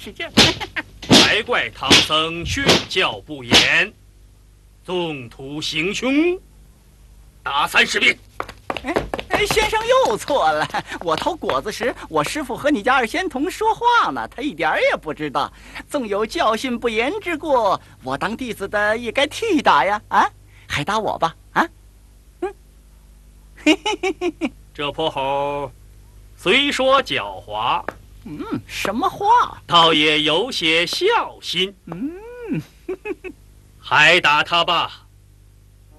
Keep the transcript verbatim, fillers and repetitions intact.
是这样。 才怪唐僧训教不严，纵图行凶，打三十鞭。 哎哎，先生又错了。我偷果子时，我师傅和你家二仙童说话呢，他一点儿也不知道。纵有教训不严之过，我当弟子的也该替打呀！啊，还打我吧！啊，嗯，嘿嘿嘿嘿嘿。 这泼猴虽说狡猾， 嗯，什么话？ 倒也有些孝心。 嗯， 还打他吧。